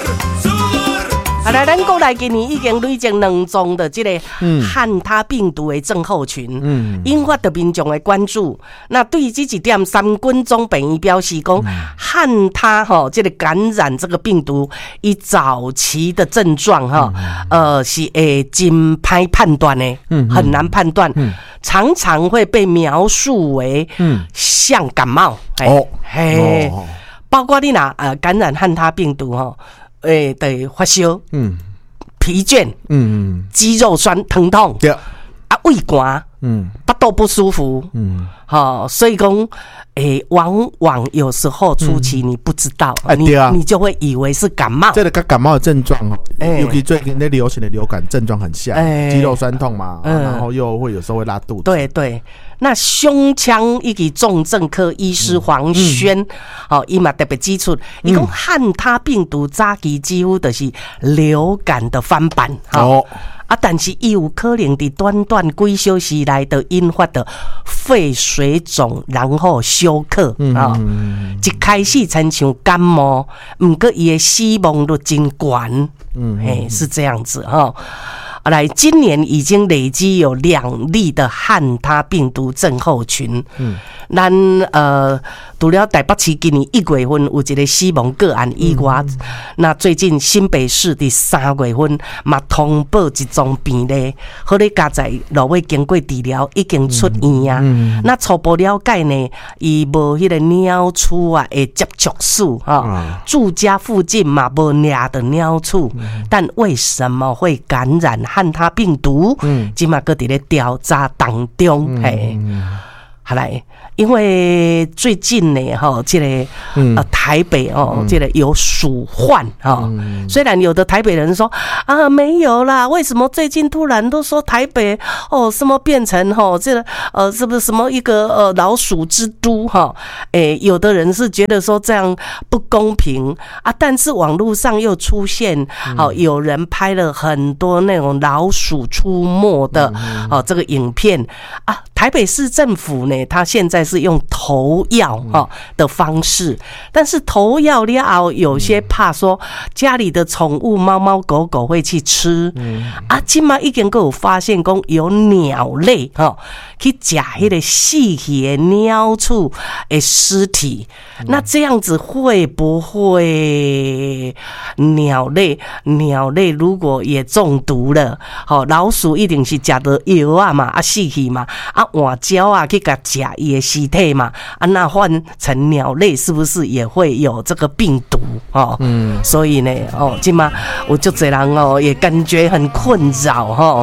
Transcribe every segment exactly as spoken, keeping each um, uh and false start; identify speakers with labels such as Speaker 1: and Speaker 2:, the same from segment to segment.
Speaker 1: 好来，咱国内今年已经累积两宗的这个汉他病毒的症候群，嗯、引发着民众的关注。那对于这一点，三军总病院表示讲，汉他哈这个感染这个病毒，以早期的症状哈，呃是诶真歹判断的，很难判断，常常会被描述为像感冒，哦，嘿，包括你拿呃感染汉他病毒哈。诶，对，发烧，嗯，疲倦，嗯，肌肉酸疼痛，对，啊，胃寒，嗯，巴肚不舒服，嗯，好、哦，所以讲，诶，往往有时候初期你不知道，嗯、你、啊、你就会以为是感冒，
Speaker 2: 这个跟感冒的症状哦，尤其最近那流行的流感症状很像，肌肉酸痛嘛，嗯、然后又会有时候会拉肚子，
Speaker 1: 对对。那胸腔以及重症科医师黄轩，哦，伊嘛特别指出，伊讲汉他病毒早期几乎就是流感的翻版，哦，啊，但是伊有可能伫短短几小时内就引发的肺水肿，然后休克，啊、嗯，一开始亲像感冒，不过伊的死亡率真悬，嗯，嘿，是这样子哈。来，今年已经累积有两例的汉他病毒症候群。嗯，咱呃，除了台北市今年一月份有一个死亡个案以外，嗯、那最近新北市的三月份嘛通报一宗病例，好咧家在落尾经过治疗，已经出院啊。嗯嗯、那初步了解呢，伊无迄个鸟鼠啊的接触史哈，嗯、住家附近嘛无抓的鸟鼠，嗯、但为什么会感染汉他病毒？嗯，今嘛搁伫咧调查当中，嘿、嗯。好来，因为最近呢，哈，这个呃台北哦，这个有鼠患哈。虽然有的台北人说啊没有啦，为什么最近突然都说台北哦什么变成哈这个呃是不是什么一个呃老鼠之都哈？诶，有的人是觉得说这样不公平啊，但是网络上又出现好有人拍了很多那种老鼠出没的哦这个影片啊，台北市政府呢。他现在是用投药的方式，但是投药了后，有些怕说家里的宠物猫猫狗狗会去吃，嗯、啊，今嘛已经有发现讲有鸟类哈去吃那个死去的鸟鼠的尸体，嗯、那这样子会不会鸟类鸟类如果也中毒了，好老鼠一定是吃的药啊嘛，啊死去嘛，啊换胶啊去给吃伊的尸体嘛，啊，那换成鸟类是不是也会有这个病毒哦？嗯，所以呢，哦，今嘛我就这样哦，也感觉很困扰哈。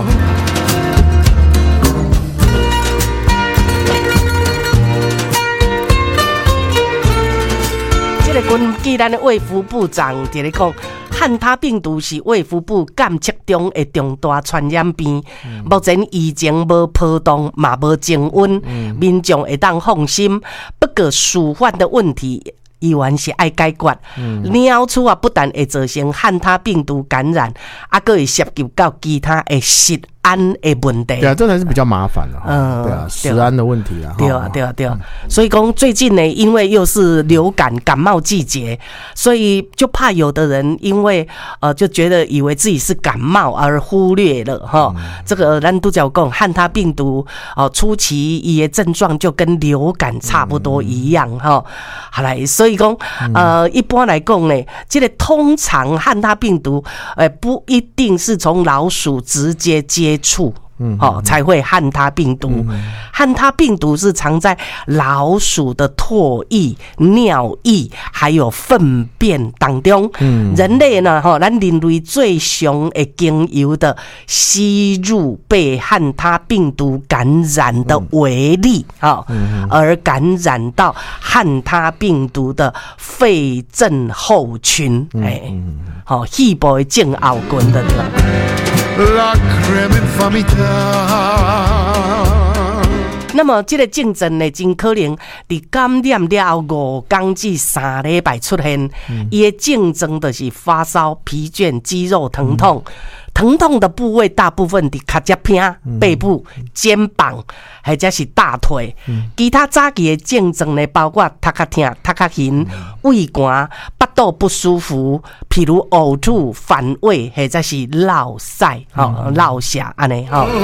Speaker 1: 这个根据咱的卫福部长在咧讲。汉他病毒是卫福部监测中的重大传染病，嗯、目前疫情无波动，嘛无升温，嗯、民众会当放心。不过鼠患的问题依然是爱解决。鸟鼠啊，不但会造成汉他病毒感染，啊，还会涉及到其他的食安的问题。
Speaker 2: 对啊，这才是比较麻烦了。嗯，对啊，食安的问题啊。
Speaker 1: 对啊，对啊，对啊。所以讲最近呢，因为又是流感感冒季节，所以就怕有的人因为呃就觉得以为自己是感冒而忽略了哈。嗯、这个咱都讲讲汉他病毒哦、呃，初期伊的症状就跟流感差不多一样哈。嗯、好来，所以讲呃一般来讲呢，这个通常汉他病毒呃不一定是从老鼠直接接触。嗯，哦，才会汉他病毒。嗯、汉他病毒是藏在老鼠的唾液、尿液还有粪便当中。嗯，人类呢，哈，咱人类最常会经由的吸入被汉他病毒感染的微粒，哈、嗯，而感染到汉他病毒的肺症候群，哎、嗯，好、嗯，细部的症候群的对吧？那么这个症状呢，真可能在感染了五天至三礼拜出现。伊的症状就是发烧、疲倦、肌肉疼痛。 疼痛的部位大部分伫脚趾片、背部、肩膀，或者是大腿。其他早期的症状呢，包括头壳痛、头壳晕、胃寒、腹肚不舒服，譬如呕吐、反胃，或者是落屎、吼、落瀉安尼吼。